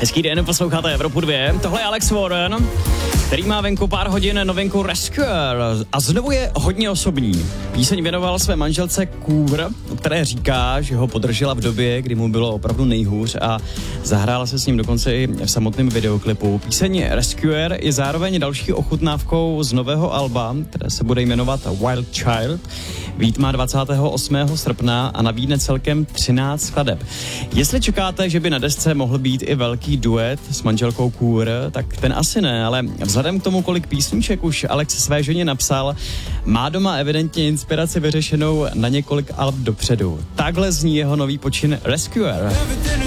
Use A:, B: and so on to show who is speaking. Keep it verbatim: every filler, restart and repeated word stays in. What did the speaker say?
A: Hezký den, posloucháte Evropu dva. Tohle je Alex Warren, který má venku pár hodin novinku Rescuer a znovu je hodně osobní. Píseň věnoval své manželce Coover, o které říká, že ho podržela v době, kdy mu bylo opravdu nejhůř a zahrála se s ním dokonce i v samotném videoklipu. Píseň Rescuer je zároveň další ochutnávkou z nového alba, které se bude jmenovat Wild Child. Vít má dvacátého osmého srpna a nabídne celkem třináct skladeb. Jestli čekáte, že by na desce mohl být i velký duet s manželkou Coover, tak ten asi ne, ale vzhledem k tomu, kolik písniček už Alex své ženě napsal, má doma evidentně inspiraci vyřešenou na několik alb dopředu. Takhle zní jeho nový počin Rescuer.